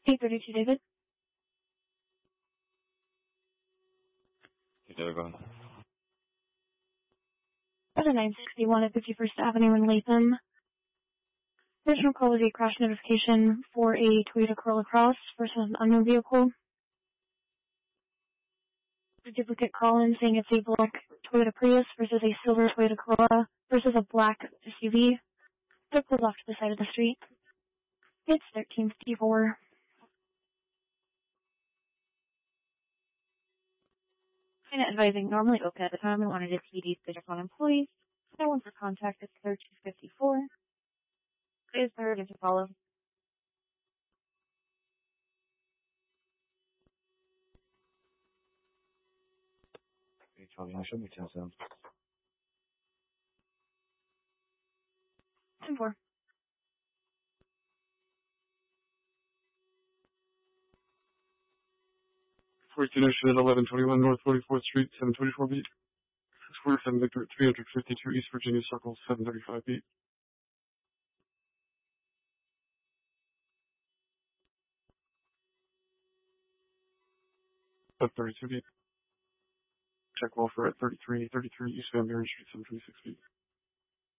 832 David. Hey, David, go ahead. At a 961 at 51st Avenue in Latham. Original call was a crash notification for a Toyota Corolla Cross versus an unknown vehicle. A duplicate call-in saying it's a black Toyota Prius versus a silver Toyota Corolla versus a black SUV. They're pulled off to the side of the street. It's 1354. I'm advising normally open at the time and wanted a TD stage upon employees. No one for contact is 1354. Is there to follow? Hey, Charlie, show me 10 cents. 10-4. 14 Ocean at 1121 North 44th Street, 724 beat. 47 Victor at 352 East Virginia Circle, 735 beat. 32 beat. Check welfare at 33 East Van Buren Street, 726 feet.